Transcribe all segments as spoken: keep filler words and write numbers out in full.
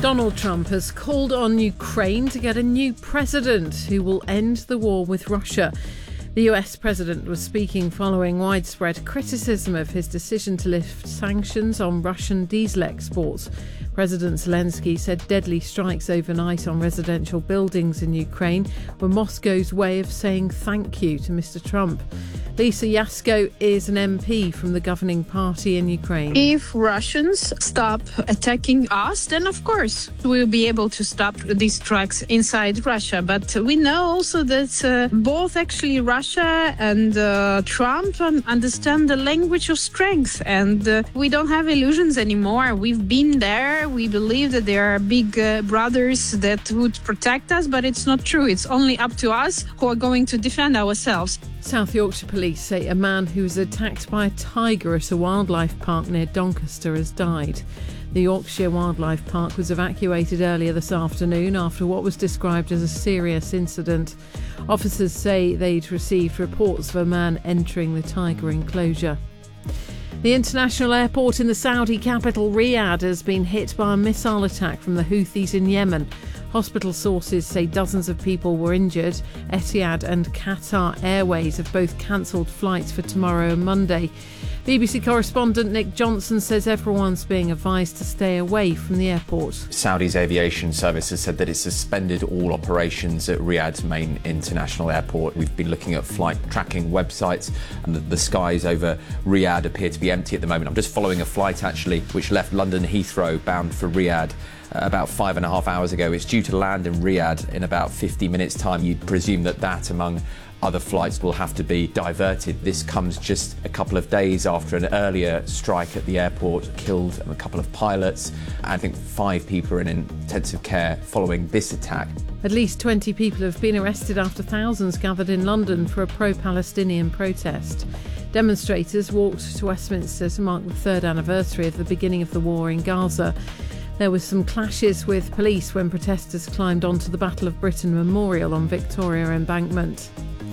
Donald Trump has called on Ukraine to get a new president who will end the war with Russia. The U S president was speaking following widespread criticism of his decision to lift sanctions on Russian diesel exports. President Zelensky said deadly strikes overnight on residential buildings in Ukraine were Moscow's way of saying thank you to Mister Trump. Lisa Yasko is an M P from the governing party in Ukraine. If Russians stop attacking us, then of course we'll be able to stop these strikes inside Russia. But we know also that uh, both actually Russia and uh, Trump understand the language of strength, and uh, we don't have illusions anymore. We've been there. We believe that there are big uh, brothers that would protect us, but it's not true. It's only up to us who are going to defend ourselves. South Yorkshire police say a man who was attacked by a tiger at a wildlife park near Doncaster has died. The Yorkshire Wildlife Park was evacuated earlier this afternoon after what was described as a serious incident. Officers say they'd received reports of a man entering the tiger enclosure. The international airport in the Saudi capital Riyadh has been hit by a missile attack from the Houthis in Yemen. Hospital sources say dozens of people were injured. Etihad and Qatar Airways have both cancelled flights for tomorrow and Monday. B B C correspondent Nick Johnson says everyone's being advised to stay away from the airport. Saudi's aviation service has said that it's suspended all operations at Riyadh's main international airport. We've been looking at flight tracking websites, and the, the skies over Riyadh appear to be empty at the moment. I'm just following a flight actually which left London Heathrow bound for Riyadh uh, about five and a half hours ago. It's due to land in Riyadh in about fifty minutes time. You'd presume that that among other flights will have to be diverted. This comes just a couple of days after an earlier strike at the airport killed a couple of pilots. I think five people are in intensive care following this attack. At least twenty people have been arrested after thousands gathered in London for a pro-Palestinian protest. Demonstrators walked to Westminster to mark the third anniversary of the beginning of the war in Gaza. There were some clashes with police when protesters climbed onto the Battle of Britain Memorial on Victoria Embankment.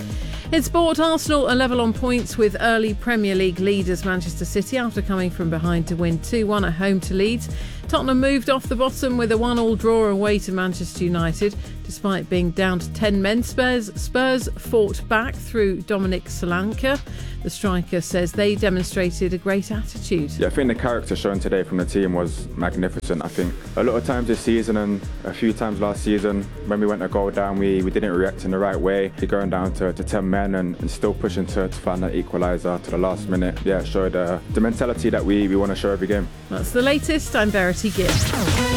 In sport, Arsenal are level on points with early Premier League leaders Manchester City after coming from behind to win two one at home to Leeds. Tottenham moved off the bottom with a one-all draw away to Manchester United. Despite being down to ten men, Spurs, Spurs fought back through Dominic Solanke. The striker says they demonstrated a great attitude. Yeah, I think the character shown today from the team was magnificent. I think a lot of times this season and a few times last season, when we went a goal down, we, we didn't react in the right way. We're going down to, to ten men and, and still pushing to, to find that equaliser to the last minute. Yeah, it showed uh, the mentality that we, we want to show every game. That's the latest. I'm Verity Gibb.